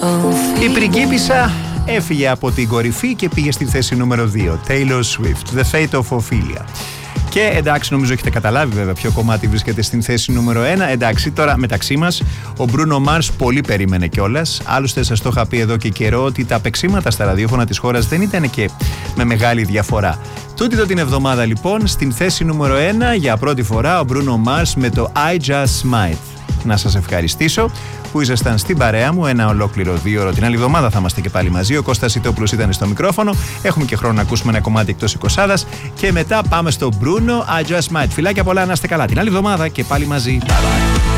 Η πριγκίπισσα έφυγε από την κορυφή και πήγε στη θέση νούμερο 2. Taylor Swift, The Fate of Ophelia. Και εντάξει, νομίζω έχετε καταλάβει βέβαια ποιο κομμάτι βρίσκεται στην θέση νούμερο 1. Εντάξει, τώρα μεταξύ μας, ο Bruno Mars πολύ περίμενε κιόλας. Άλλωστε, σας το είχα πει εδώ και καιρό ότι τα παίξήματα στα ραδιόφωνα της χώρας δεν ήταν και με μεγάλη διαφορά. Τούτη την εβδομάδα λοιπόν, στην θέση νούμερο 1 για πρώτη φορά ο Bruno Mars με το I Just Might. Να σας ευχαριστήσω που ήσασταν στην παρέα μου ένα ολόκληρο 2 ώρο. Την άλλη εβδομάδα θα είμαστε και πάλι μαζί. Ο Κώστας Ιτόπουλος ήταν στο μικρόφωνο. Έχουμε και χρόνο να ακούσουμε ένα κομμάτι εκτός 20 και μετά πάμε στο Bruno I Just Might. Φιλάκια πολλά, να είστε καλά. Την άλλη εβδομάδα και πάλι μαζί. Bye bye.